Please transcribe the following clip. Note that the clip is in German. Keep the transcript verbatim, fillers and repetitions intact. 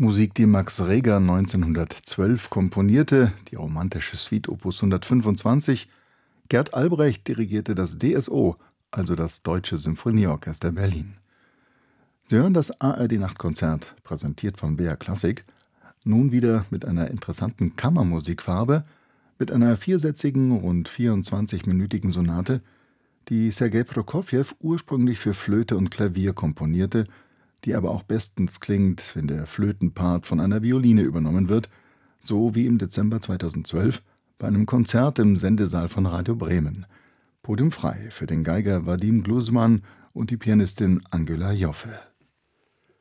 Musik, die Max Reger neunzehnhundertzwölf komponierte, die romantische Suite Opus hundertfünfundzwanzig. Gert Albrecht dirigierte das D S O, also das Deutsche Symphonieorchester Berlin. Sie hören das A R D-Nachtkonzert, präsentiert von B R Classic, nun wieder mit einer interessanten Kammermusikfarbe, mit einer viersätzigen, rund vierundzwanzigminütigen Sonate, die Sergei Prokofjew ursprünglich für Flöte und Klavier komponierte, die aber auch bestens klingt, wenn der Flötenpart von einer Violine übernommen wird, so wie im Dezember zweitausendzwölf bei einem Konzert im Sendesaal von Radio Bremen. Podium frei für den Geiger Wadim Gluzman und die Pianistin Angela Joffe.